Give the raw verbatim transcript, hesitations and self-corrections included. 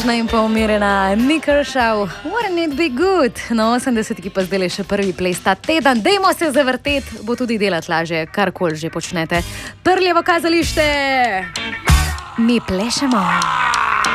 nežna in pa umirjena Nickelšav, Wouldn't it be good? Na osemdesetki pa zdaj še prvi ples ta teden. Dajmo se zavrteti, bo tudi delati lažje, karkoli že počnete. Prljevo kazalište! Mi plešemo!